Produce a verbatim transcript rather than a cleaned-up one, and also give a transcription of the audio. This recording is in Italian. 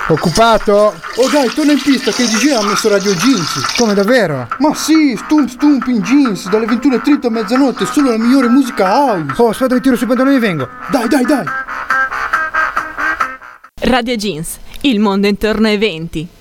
Occupato? Oh dai, torna in pista che il D J ha messo Radio Jeans. Come, davvero? Ma sì, stump stump in jeans, dalle ventuno e trenta a mezzanotte, solo la migliore musica house. Oh, aspetta che tiro sui pantaloni e vengo. Dai, dai, dai. Radio Jeans, il mondo intorno ai venti.